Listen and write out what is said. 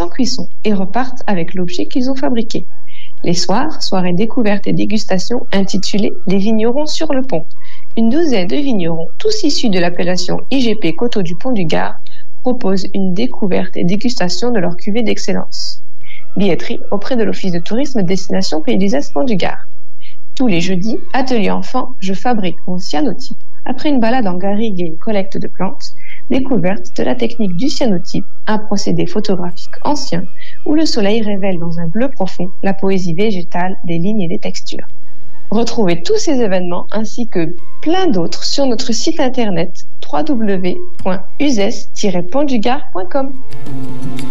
sans cuisson et repartent avec l'objet qu'ils ont fabriqué. Les soirs, soirées découvertes et dégustations intitulées « Les vignerons sur le pont ». Une douzaine de vignerons, tous issus de l'appellation IGP Coteaux du Pont du Gard, proposent une découverte et dégustation de leur cuvée d'excellence. Billetterie auprès de l'Office de tourisme Destination Pays d'Uzès Pont du Gard. Tous les jeudis, atelier enfant, je fabrique mon cyanotype. Après une balade en garrigue et une collecte de plantes, découverte de la technique du cyanotype, un procédé photographique ancien où le soleil révèle dans un bleu profond la poésie végétale des lignes et des textures. Retrouvez tous ces événements ainsi que plein d'autres sur notre site internet www.uzes-pontdugard.com.